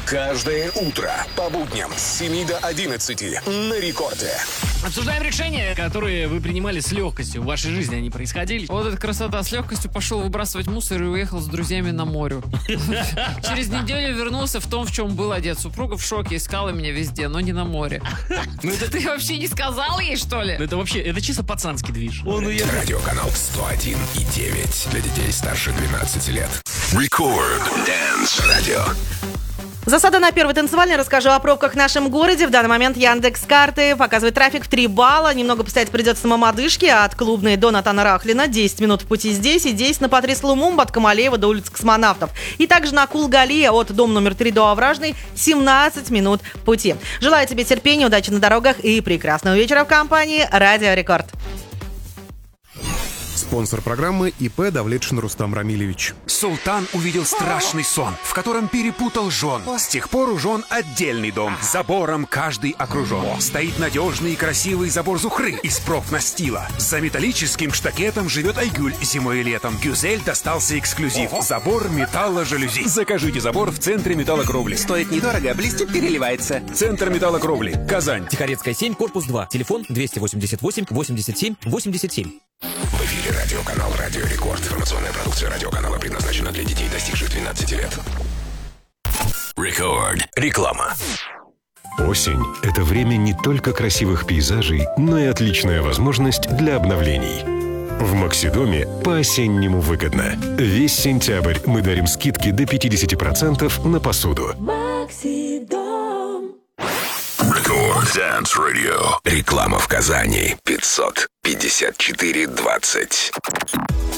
Каждое утро по будням с 7 до 11 на рекорде. Обсуждаем решения, которые вы принимали с легкостью. В вашей жизни они происходили. Вот эта красота. С легкостью пошел выбрасывать мусор и уехал с друзьями на море. Через неделю вернулся в том, в чем был одет. Супруга в шоке, искала меня везде, но не на море. Ну это ты вообще не сказал ей, что ли? Это вообще, это чисто пацанский движ. Радиоканал 101,9 для детей старше 12 лет. Рекорд Dance Radio. Засада на первый танцевальный. Расскажу о пробках в нашем городе. В данный момент Яндекс.Карты показывает трафик в 3 балла. Немного постоять придется на Мамадышке от Клубной до Натана Рахлина. 10 минут в пути здесь и 10 на Патрис Лумумба от Камалеева до улицы Космонавтов. И также на Кулгалия от дом номер 3 до Овражной 17 минут пути. Желаю тебе терпения, удачи на дорогах и прекрасного вечера в компании Радио Рекорд. Спонсор программы ИП Давлетшин Рустам Рамилевич. Султан увидел страшный сон, в котором перепутал жен. С тех пор у жен отдельный дом. Забором каждый окружен. Стоит надежный и красивый забор Зухры из профнастила. За металлическим штакетом живет Айгуль зимой и летом. Гюзель достался эксклюзив. Забор металло-жалюзи. Закажите забор в центре металлокровли. Стоит недорого, блестит, переливается. Центр металлокровли. Казань. Тихорецкая 7, корпус 2. Телефон 288 87 87. В эфире радиоканал Радио Рекорд. Информационная продукция радиоканала предназначена для детей, достигших 12 лет. Рекорд. Реклама. Осень – это время не только красивых пейзажей, но и отличная возможность для обновлений. В Максидоме по-осеннему выгодно. Весь сентябрь мы дарим скидки до 50% на посуду. Рекорд Dance Radio. Реклама в Казани. 554-20.